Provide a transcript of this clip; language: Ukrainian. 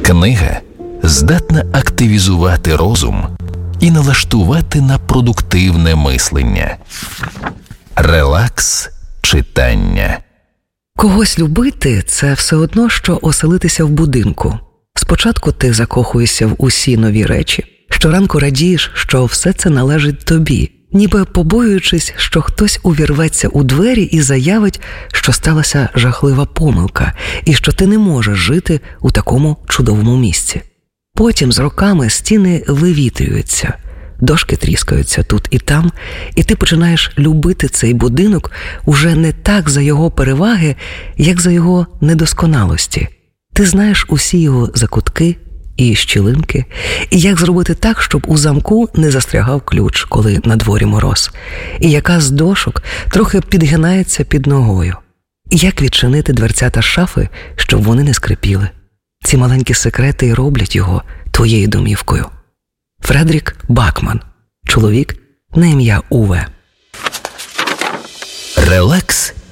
Книга здатна активізувати розум і налаштувати на продуктивне мислення. Релакс читання. Когось любити – це все одно, що оселитися в будинку. Спочатку ти закохуєшся в усі нові речі, щоранку радієш, що все це належить тобі, ніби побоюючись, що хтось увірветься у двері і заявить, що сталася жахлива помилка і що ти не можеш жити у такому чудовому місці. Потім з роками стіни вивітрюються, дошки тріскаються тут і там, і ти починаєш любити цей будинок уже не так за його переваги, як за його недосконалості. Ти знаєш усі його закутки і щілинки, і як зробити так, щоб у замку не застрягав ключ, коли на дворі мороз, і яка з дошок трохи підгинається під ногою, і як відчинити дверцята шафи, щоб вони не скрипіли. Ці маленькі секрети й роблять його твоєю домівкою. Фредерік Бакман. Чоловік на ім'я Уве. Релакс